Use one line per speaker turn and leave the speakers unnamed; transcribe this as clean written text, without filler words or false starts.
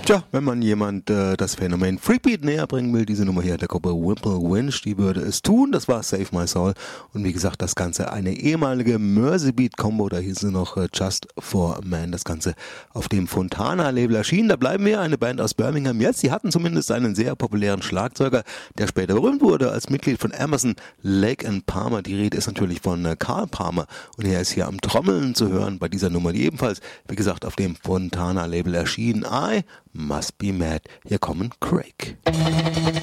Tja, wenn man jemand das Phänomen Freakbeat näher bringen will, diese Nummer hier der Gruppe Wimple Winch, die würde es tun. Das war Save My Soul. Und wie gesagt, das Ganze eine ehemalige Merseybeat-Combo, da hieß sie noch Just for a Man. Das Ganze auf dem Fontana-Label erschienen. Da bleiben wir, eine Band aus Birmingham jetzt. Die hatten zumindest einen sehr populären Schlagzeuger, der später berühmt wurde als Mitglied von Emerson, Lake and Palmer. Die Rede ist natürlich von Carl Palmer. Und er ist hier am Trommeln zu hören bei dieser Nummer, die ebenfalls, wie gesagt, auf dem Fontana-Label erschien. I Must Be Mad. Hier kommen Craig.